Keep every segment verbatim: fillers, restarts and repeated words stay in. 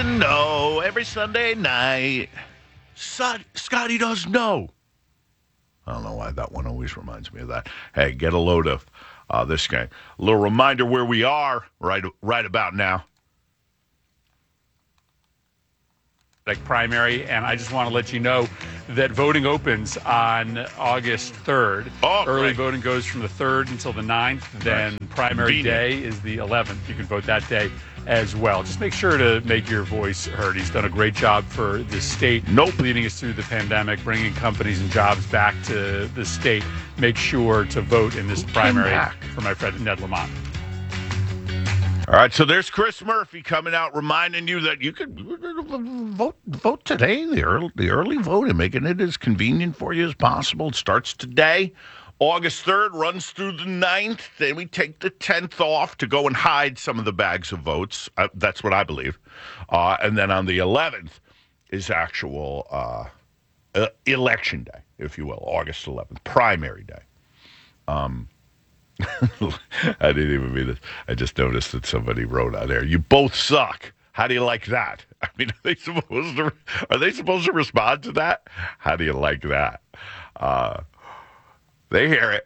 No, every Sunday night. Scott, Scotty does know. I don't know why that one always reminds me of that. Hey, get a load of uh, this game. A little reminder where we are right, right about now. Primary, and I just want to let you know that voting opens on August third. Oh, Early great. voting goes from the third until the ninth. Then Nice. primary Convenient. day is the eleventh. You can vote that day as well. Just make sure to make your voice heard. He's done a great job for the state, Nope. leading us through the pandemic, bringing companies and jobs back to the state. Make sure to vote in this Who came primary back? for my friend Ned Lamont. All right, so there's Chris Murphy coming out reminding you that you could vote vote today, the early, the early voting, making it as convenient for you as possible. It starts today, August third, runs through the ninth. Then we take the tenth off to go and hide some of the bags of votes. Uh, that's what I believe. Uh, and then on the eleventh is actual uh, uh, election day, if you will, August eleventh, primary day. Um. I didn't even mean this. I just noticed that somebody wrote on there, "You both suck." How do you like that? I mean, are they supposed to? Are they supposed to respond to that? How do you like that? Uh, they hear it.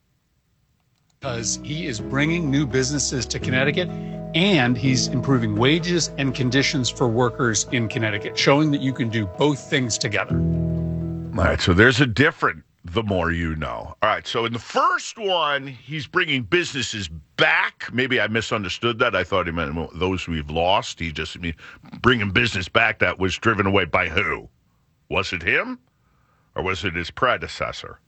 Because he is bringing new businesses to Connecticut, and he's improving wages and conditions for workers in Connecticut, showing that you can do both things together. All right, so there's a different the more you know. All right, so in the first one, he's bringing businesses back. Maybe I misunderstood that. I thought he meant those we've lost. He just I mean, bringing business back that was driven away by who? Was it him? Or was it his predecessor?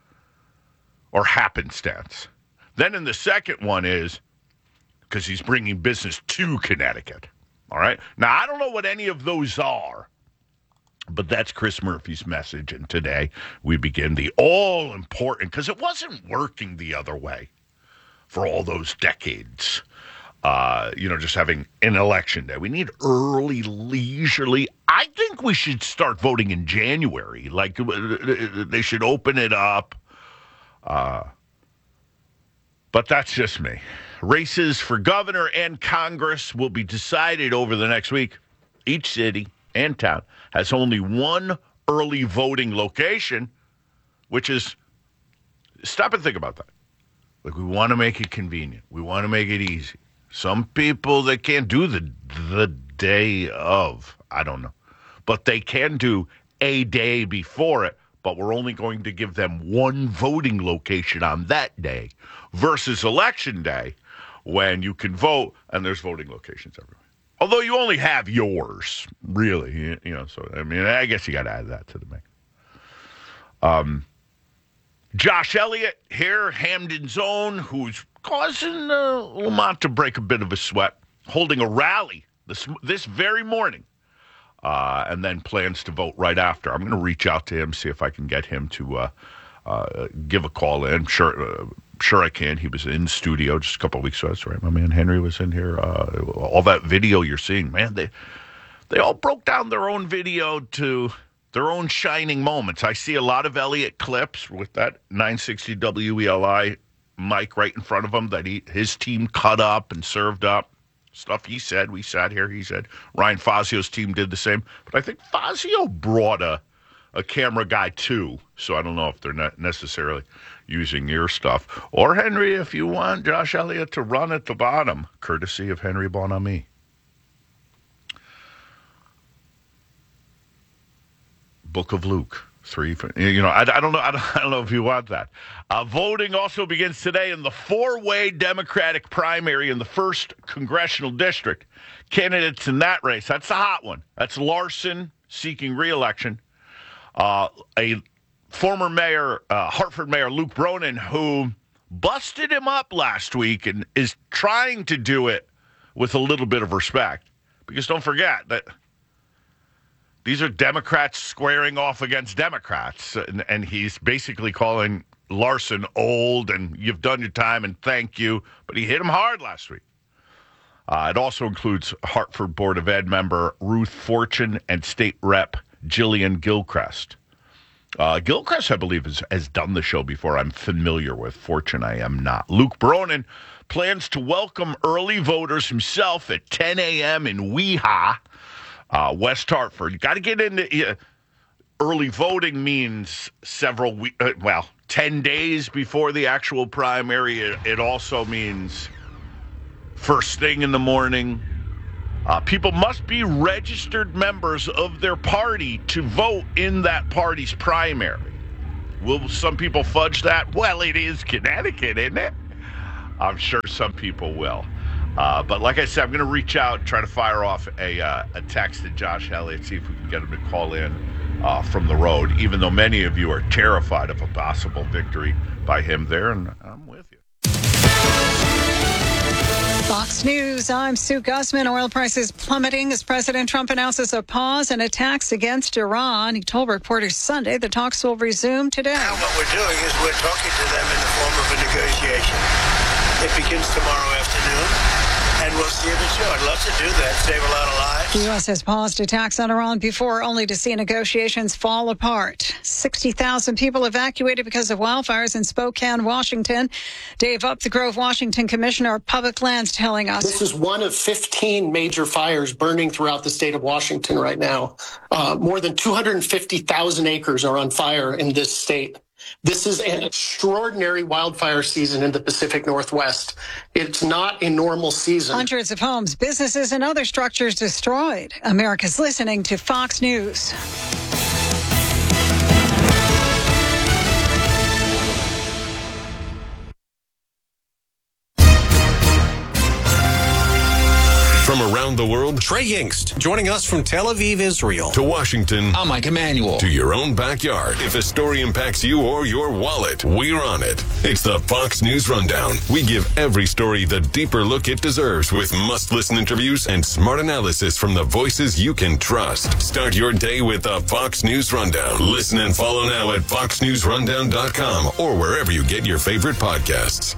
Or happenstance? Then in the second one is because he's bringing business to Connecticut. All right? Now, I don't know what any of those are. But that's Chris Murphy's message, and today we begin the all-important, because it wasn't working the other way for all those decades, uh, you know, just having an election day. We need early, leisurely. I think we should start voting in January. Like, they should open it up. Uh, but that's just me. Races for governor and Congress will be decided over the next week. Each city and town has only one early voting location, which is, stop and think about that. Like, we want to make it convenient. We want to make it easy. Some people, they can't do the the day of, I don't know. But they can do a day before it, but we're only going to give them one voting location on that day versus election day when you can vote and there's voting locations everywhere. Although you only have yours, really, you, you know. So I mean, I guess you got to add that to the mix. Um, Josh Elliott here, Hamden's own, who's causing uh, Lamont to break a bit of a sweat, holding a rally this this very morning, uh, and then plans to vote right after. I'm going to reach out to him, see if I can get him to uh, uh, give a call in. Sure. Uh, Sure I can. He was in studio just a couple of weeks ago. That's right. My man Henry was in here. Uh, all that video you're seeing, man, they they all broke down their own video to their own shining moments. I see a lot of Elliott clips with that nine sixty W E L I mic right in front of him that he, his team cut up and served up. Stuff he said. We sat here. He said. Ryan Fazio's team did the same. But I think Fazio brought a, a camera guy too. So I don't know if they're not necessarily using your stuff. Or, Henry, if you want Josh Elliott to run at the bottom, courtesy of Henry Bonami. Book of Luke. Three, you know, I, I don't know. I don't, I don't know if you want that. Uh, voting also begins today in the four-way Democratic primary in the first congressional district. Candidates in that race. That's the hot one. That's Larson seeking re-election. Uh, a former mayor, uh, Hartford Mayor Luke Bronin, who busted him up last week and is trying to do it with a little bit of respect. Because don't forget that these are Democrats squaring off against Democrats. And, and he's basically calling Larson old and you've done your time and thank you. But he hit him hard last week. Uh, it also includes Hartford Board of Ed member Ruth Fortune and State Rep Jillian Gilchrist. Uh, Gilchrist, I believe, has, has done the show before. I'm familiar with. Fortune, I am not. Luke Bronin plans to welcome early voters himself at ten a.m. in Weha Uh, West Hartford, you got to get into uh, early voting means several weeks, uh, well, ten days before the actual primary. It, it also means first thing in the morning. Uh, people must be registered members of their party to vote in that party's primary. Will some people fudge that? Well, it is Connecticut, isn't it? I'm sure some people will. Uh, but like I said, I'm going to reach out, try to fire off a, uh, a text to Josh Elliott, see if we can get him to call in uh, from the road, even though many of you are terrified of a possible victory by him there, and I'm with you. Fox News, I'm Sue Guzman. Oil prices plummeting as President Trump announces a pause in attacks against Iran. He told reporters Sunday the talks will resume today. Now what we're doing is we're talking to them in the form of a negotiation. It begins tomorrow afternoon, and we'll see if it's true. I'd love to do that, save a lot of lives. The U S has paused attacks on Iran before, only to see negotiations fall apart. sixty thousand people evacuated because of wildfires in Spokane, Washington. Dave Up, the Grove, Washington Commissioner of Public Lands, telling us. This is one of fifteen major fires burning throughout the state of Washington right now. Uh, more than two hundred fifty thousand acres are on fire in this state. This is an extraordinary wildfire season in the Pacific Northwest. It's not a normal season. Hundreds of homes, businesses, and other structures destroyed. America's listening to Fox News. From around the world, Trey Yingst, joining us from Tel Aviv, Israel. To Washington, I'm Mike Emanuel. To your own backyard. If a story impacts you or your wallet, we're on it. It's the Fox News Rundown. We give every story the deeper look it deserves with must-listen interviews and smart analysis from the voices you can trust. Start your day with the Fox News Rundown. Listen and follow now at fox news rundown dot com or wherever you get your favorite podcasts.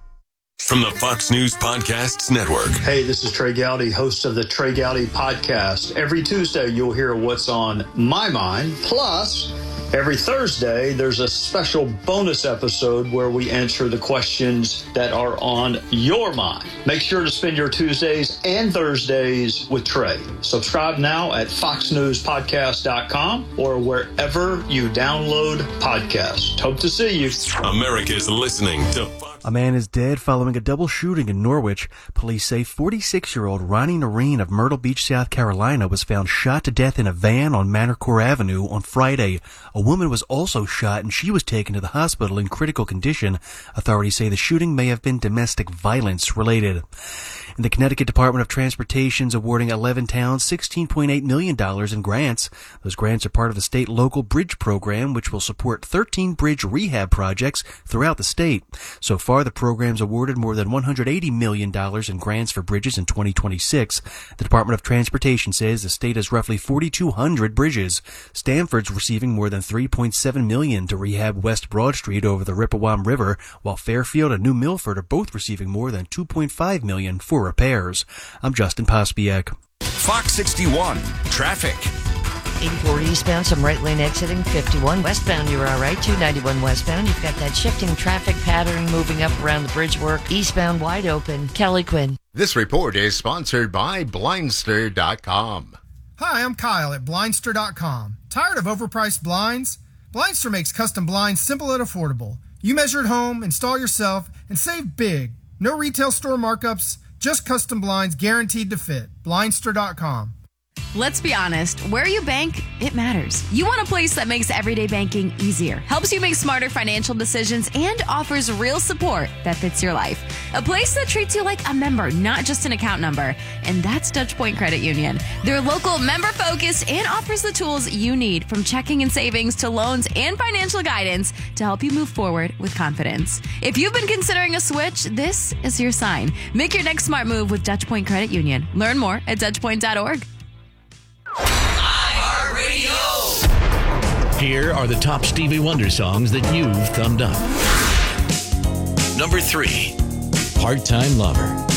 From the Fox News Podcasts Network. Hey, this is Trey Gowdy, host of the Trey Gowdy Podcast. Every Tuesday, you'll hear what's on my mind. Plus, every Thursday, there's a special bonus episode where we answer the questions that are on your mind. Make sure to spend your Tuesdays and Thursdays with Trey. Subscribe now at fox news podcast dot com or wherever you download podcasts. Hope to see you. America's listening to Fox. A man is dead following a double shooting in Norwich. Police say forty-six-year-old Ronnie Noreen of Myrtle Beach, South Carolina, was found shot to death in a van on Manor Core Avenue on Friday. A woman was also shot and she was taken to the hospital in critical condition. Authorities say the shooting may have been domestic violence related. And the Connecticut Department of Transportation is awarding eleven towns sixteen point eight million dollars in grants. Those grants are part of the state local bridge program, which will support thirteen bridge rehab projects throughout the state. So far, the program's awarded more than one hundred eighty million dollars in grants for bridges in twenty twenty-six. The Department of Transportation says the state has roughly forty-two hundred bridges. Stamford's receiving more than three point seven million dollars to rehab West Broad Street over the Rippewam River, while Fairfield and New Milford are both receiving more than two point five million dollars for repairs. I'm Justin Pospiak. Fox sixty-one, traffic. eighty-four eastbound, some right lane exiting. fifty-one westbound, you're all right. two ninety-one westbound, you've got that shifting traffic pattern moving up around the bridge work. Eastbound wide open. Kelly Quinn. This report is sponsored by Blindster dot com. Hi, I'm Kyle at Blindster dot com. Tired of overpriced blinds? Blindster makes custom blinds simple and affordable. You measure at home, install yourself, and save big. No retail store markups, just custom blinds guaranteed to fit. Blindster dot com. Let's be honest, where you bank, it matters. You want a place that makes everyday banking easier, helps you make smarter financial decisions, and offers real support that fits your life. A place that treats you like a member, not just an account number. And that's Dutch Point Credit Union. They're local, member-focused, and offers the tools you need, from checking and savings to loans and financial guidance, to help you move forward with confidence. If you've been considering a switch, this is your sign. Make your next smart move with Dutch Point Credit Union. Learn more at dutch point dot org. Here are the top Stevie Wonder songs that you've thumbed up. Number three, Part-Time Lover.